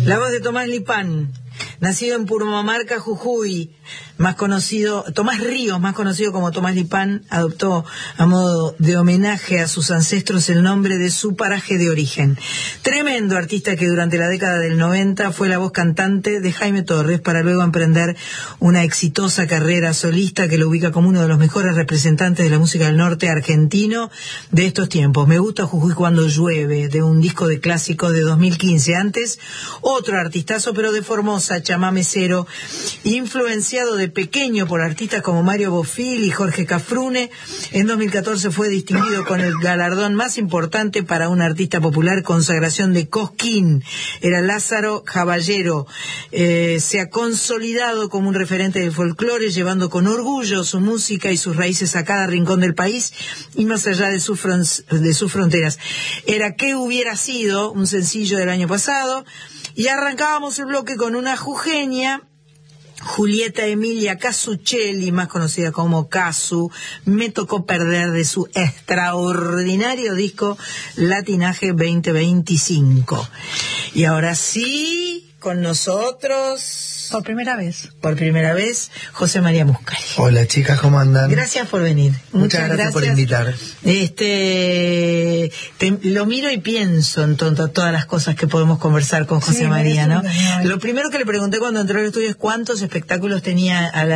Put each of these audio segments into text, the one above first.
La voz de Tomás Lipán, nacido en Purmamarca, Jujuy, Tomás Ríos, más conocido como Tomás Lipán, adoptó a modo de homenaje a sus ancestros el nombre de su paraje de origen. Tremendo artista que durante la década del 90 fue la voz cantante de Jaime Torres para luego emprender una exitosa carrera solista que lo ubica como uno de los mejores representantes de la música del norte argentino de estos tiempos. Me gusta Jujuy cuando llueve, de un disco de clásicos de 2015. Antes, otro artistazo, pero de Formosa, chamamé cero, influenciado de pequeño por artistas como Mario Bofill y Jorge Cafrune. En 2014 fue distinguido con el galardón más importante para un artista popular, consagración de Cosquín. Era Lázaro Caballero. Se ha consolidado como un referente del folclore, llevando con orgullo su música y sus raíces a cada rincón del país y más allá de sus fronteras. Era ¿Qué hubiera sido?, un sencillo del año pasado, y arrancábamos el bloque con una jujeña, Julieta Emilia Casuccelli, más conocida como Casu, Me tocó perder, de su extraordinario disco Latinaje 2025. Y ahora sí, con nosotros... Por primera vez, José María Muscari. Hola chicas, ¿cómo andan? Gracias por venir. Muchas gracias por invitar. Lo miro y pienso en todas las cosas que podemos conversar con José María, ¿no? Lo primero que le pregunté cuando entró al estudio es cuántos espectáculos tenía en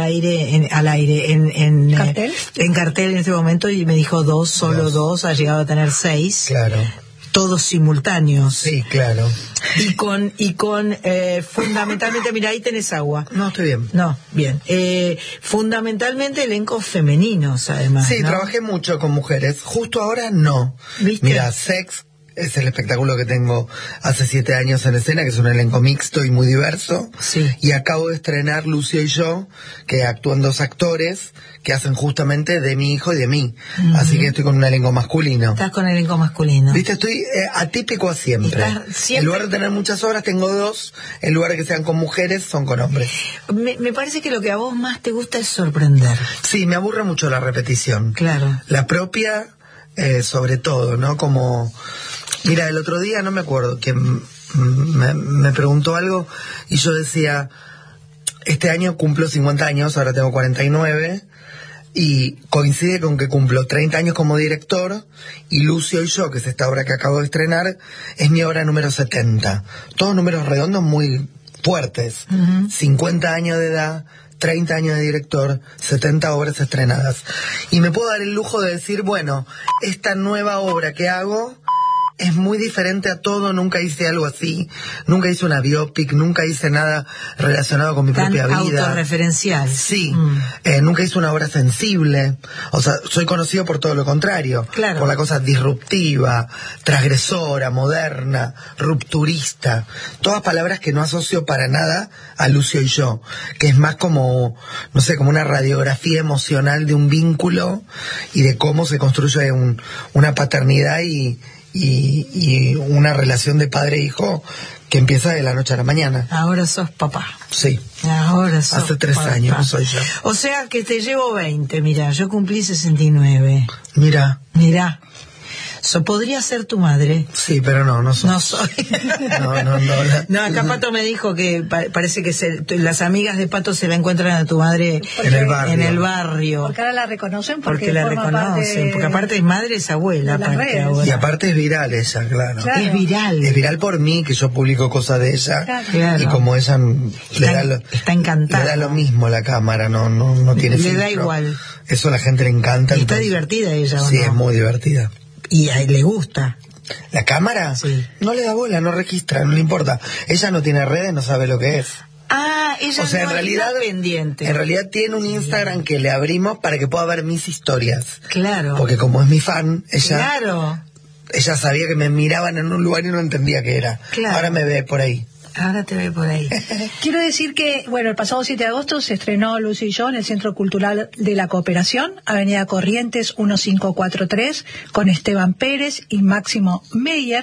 ¿Cartel? En cartel en este momento, y me dijo solo dos, ha llegado a tener 6. Claro. Todos simultáneos. Sí, claro. Y con fundamentalmente, mira, ahí tenés agua. No, estoy bien. No, bien. Fundamentalmente elencos femeninos, además. Sí, ¿no? Trabajé mucho con mujeres. Justo ahora no. ¿Viste? Mira, Sex es el espectáculo que tengo hace 7 años en escena, que es un elenco mixto y muy diverso. Sí. Y acabo de estrenar Lucio y yo, que actúan 2 actores que hacen justamente de mi hijo y de mí. Uh-huh. Así que estoy con un elenco masculino. Estás con elenco masculino. Viste, estoy atípico a siempre. En lugar de tener muchas obras, tengo 2. En lugar de que sean con mujeres, son con hombres. Me parece que lo que a vos más te gusta es sorprender. Sí, me aburre mucho la repetición. Claro. La propia, sobre todo, ¿no? Como... Mira, el otro día, no me acuerdo, quién me preguntó algo y yo decía, este año cumplo 50 años, ahora tengo 49, y coincide con que cumplo 30 años como director, y Lucio y yo, que es esta obra que acabo de estrenar, es mi obra número 70. Todos números redondos muy fuertes. Uh-huh. 50 años de edad, 30 años de director, 70 obras estrenadas. Y me puedo dar el lujo de decir, bueno, esta nueva obra que hago es muy diferente a todo, nunca hice algo así, nunca hice una biopic, nunca hice nada relacionado con mi propia vida. Autorreferencial. Sí, nunca hice una obra sensible, o sea, soy conocido por todo lo contrario, claro, por la cosa disruptiva, transgresora, moderna, rupturista, todas palabras que no asocio para nada a Lucio y yo, que es más como, no sé, como una radiografía emocional de un vínculo y de cómo se construye una paternidad y una relación de padre-hijo que empieza de la noche a la mañana. Ahora sos papá. Sí. Ahora sos Hace 3 papá. años soy yo. O sea que te llevo 20, mira, yo cumplí 69. Mira. ¿Podría ser tu madre? Sí, pero no soy. No soy. No, acá Pato me dijo que parece que las amigas de Pato se la encuentran a tu madre en el barrio. Porque ahora la reconocen porque la reconocen. Porque aparte es madre, es abuela. Y aparte es viral ella, claro. Es viral. Es viral por mí, que yo publico cosas de ella. Claro. Y como ella está encantada. Le da lo mismo la cámara, no tiene filtro. Le da igual. Eso a la gente le encanta. Y está divertida ella, ¿o no? Sí, es muy divertida. ¿Y le gusta? ¿La cámara? Sí. No le da bola, no registra, no le importa. Ella no tiene redes, no sabe lo que es. Ah, ella en realidad, está pendiente. En realidad tiene un Instagram que le abrimos para que pueda ver mis historias. Claro. Porque como es mi fan, ella... Claro. Ella sabía que me miraban en un lugar y no entendía qué era. Claro. Ahora me ve por ahí. Ahora te ve por ahí. Quiero decir que, bueno, el pasado 7 de agosto se estrenó Lucio y yo en el Centro Cultural de la Cooperación, Avenida Corrientes 1543, con Esteban Pérez y Máximo Meyer.